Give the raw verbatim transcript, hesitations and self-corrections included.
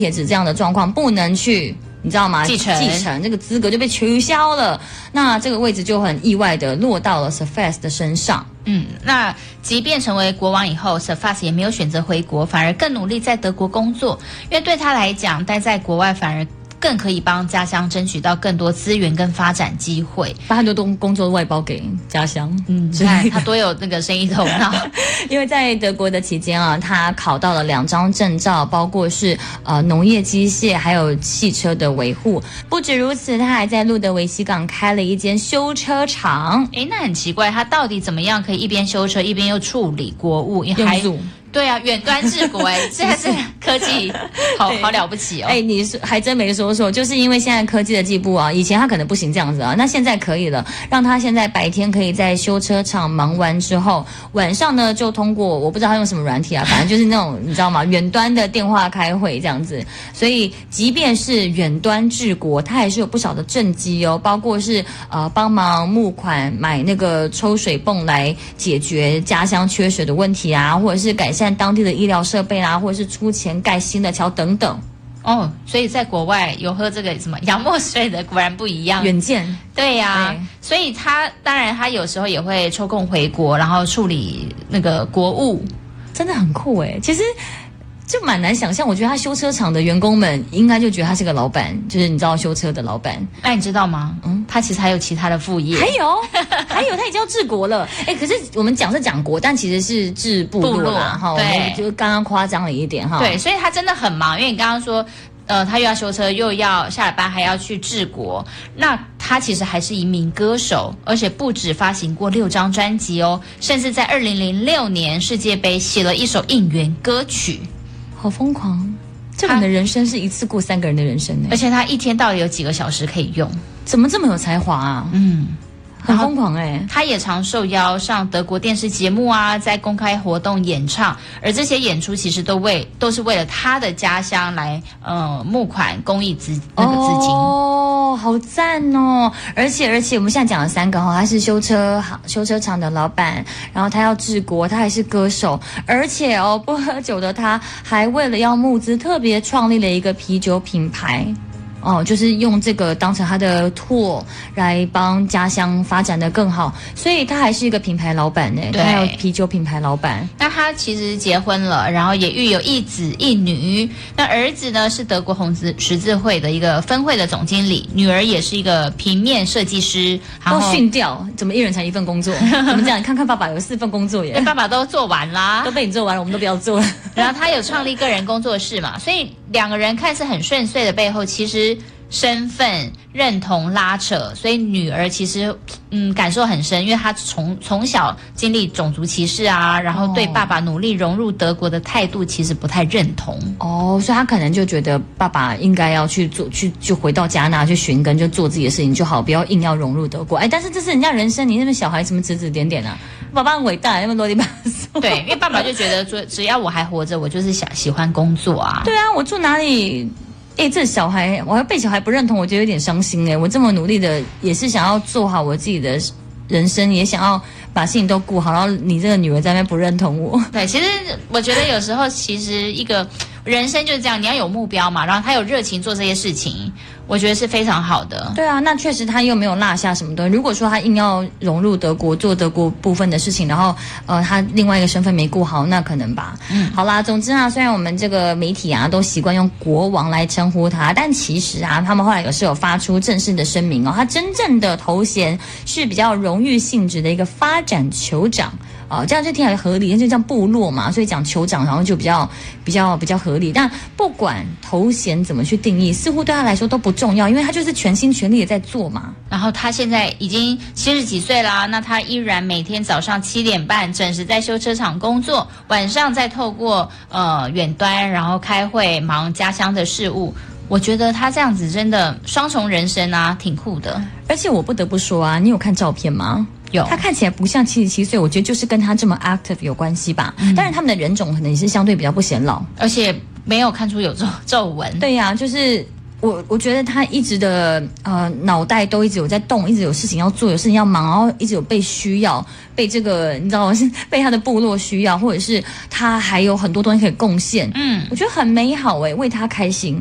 铁子这样的状况不能去。你知道吗？ 继承继承这个资格就被取消了，那这个位置就很意外的落到了 Surface 的身上。 嗯，那即便成为国王以后 ，Surface 也没有选择回国，反而更努力在德国工作，因为对他来讲，待在国外反而更可以帮家乡争取到更多资源跟发展机会， 把很多东工作外包给家乡。 嗯，你看他多有那个生意头脑。 因为在德国的期间啊，他考到了两张证照，包括是呃农业机械还有汽车的维护。不止如此，他还在路德维希港开了一间修车厂。 诶，那很奇怪，他到底怎么样可以一边修车一边又处理国务？还用对啊，远端治国哎，现在是科技好好了不起哦。 哎，你是还真没说错，就是因为现在科技的进步啊，以前他可能不行这样子啊，那现在可以了，让他现在白天可以在修车厂忙完之后，晚上呢就通过我不知道他用什么软体啊，反正就是那种你知道吗？远端的电话开会这样子，所以即便是远端治国，他还是有不少的政绩哦，包括是呃帮忙募款买那个抽水泵来解决家乡缺水的问题啊，或者是改善当地的医疗设备啦，或者是出钱盖新的桥等等。 哦，所以在国外有喝这个什么洋墨水的，果然不一样。 远见， 对呀、啊，所以他当然他有时候也会抽空回国，然后处理那个国务， 真的很酷哎。其实就蛮难想象，我觉得他修车厂的员工们应该就觉得他是个老板，就是你知道修车的老板。 那你知道吗？嗯，他其实还有其他的副业， 还有还有他已经要治国了。哎，可是我们讲是讲国，但其实是治部落啦哈。对，就刚刚夸张了一点哈。 对，所以他真的很忙，因为你刚刚说。呃，他又要修车，又要下了班还要去治国。那他其实还是一名歌手，而且不止发行过六张专辑哦，甚至在二零零六年世界杯写了一首应援歌曲。 好疯狂！这个人的人生是一次过三个人的人生呢。 而且他一天到底有几个小时可以用？ 怎么这么有才华啊？嗯。很疯狂哎、欸！ 他也常受邀上德国电视节目啊，在公开活动演唱，而这些演出其实都为都是为了他的家乡来呃募款公益资那个资金哦，好赞哦！而且而且我们现在讲了三个哈，他是修车修车厂的老板，然后他要治国，他还是歌手，而且哦不喝酒的他还为了要募资，特别创立了一个啤酒品牌。哦，就是用这个当成他的拓来帮家乡发展的更好，所以他还是一个品牌老板呢，他还有啤酒品牌老板。 那他其实结婚了，然后也育有一子一女。那儿子呢是德国红十字会的一个分会的总经理，女儿也是一个平面设计师。 都训掉，怎么一人才一份工作？怎么讲？你看看爸爸有四份工作耶， 爸爸都做完啦， 都被你做完了，我们都不要做了。 然后他有创立个人工作室嘛，所以两个人看似很顺遂的背后，其实身份认同拉扯，所以女儿其实嗯感受很深，因为她从从小经历种族歧视啊，然后对爸爸努力融入德国的态度其实不太认同哦，所以她可能就觉得爸爸应该要去做去就回到加拿去寻根，就做自己的事情就好，不要硬要融入德国。哎，但是这是人家人生，你那边小孩什么指指点点啊？爸爸很伟大，那么啰里吧嗦。 对，因为爸爸就觉得说，只要我还活着，我就是想喜欢工作啊。 对啊，我住哪里？哎，这小孩，我还被小孩不认同，我觉得有点伤心哎。我这么努力的，也是想要做好我自己的人生，也想要把事情都顾好，然后你这个女儿在那边不认同我。 对，其实我觉得有时候，其实一个人生就是这样，你要有目标嘛，然后他有热情做这些事情，我觉得是非常好的。 对啊，那确实他又没有落下什么东西。如果说他硬要融入德国做德国部分的事情，然后呃他另外一个身份没顾好，那可能吧。嗯，好啦，总之啊，虽然我们这个媒体啊都习惯用国王来称呼他，但其实啊，他们后来有是有发出正式的声明哦，他真正的头衔是比较荣誉性质的一个发展酋长。哦，这样就听起来合理，因为就这样部落嘛，所以讲酋长，然后就比较比较比较合理。但不管头衔怎么去定义，似乎对他来说都不重要，因为他就是全心全力的在做嘛。 然后他现在已经七十几岁啦，那他依然每天早上七点半准时在修车厂工作，晚上再透过呃远端然后开会忙家乡的事务。我觉得他这样子真的双重人生啊，挺酷的。 而且我不得不说啊，你有看照片吗？ 有， 他看起来不像七十七岁，我觉得就是跟他这么 active 有关系吧。嗯、当然，他们的人种可能也是相对比较不显老， 而且没有看出有皱皱纹。 对呀、啊，就是我我觉得他一直的呃脑袋都一直有在动，一直有事情要做，有事情要忙，然后一直有被需要，被这个你知道吗？是被他的部落需要，或者是他还有很多东西可以贡献。嗯，我觉得很美好哎，为他开心。